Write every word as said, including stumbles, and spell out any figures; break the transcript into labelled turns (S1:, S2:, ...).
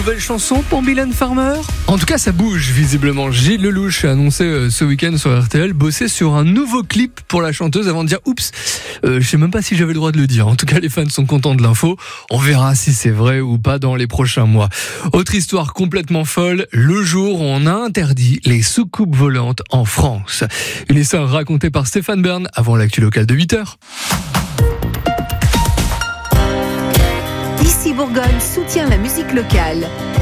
S1: nouvelle chanson pour Mylène Farmer ? En tout cas, ça bouge visiblement. Gilles Lelouch a annoncé euh, ce week-end sur R T L bosser sur un nouveau clip pour la chanteuse avant de dire « Oups, euh, je sais même pas si j'avais le droit de le dire ». En tout cas, les fans sont contents de l'info. On verra si c'est vrai ou pas dans les prochains mois. Autre histoire complètement folle, le jour où on a interdit les soucoupes volantes en France. Une histoire racontée par Stéphane Bern avant l'actu locale de huit heures.
S2: Ici Bourgogne soutient la musique locale.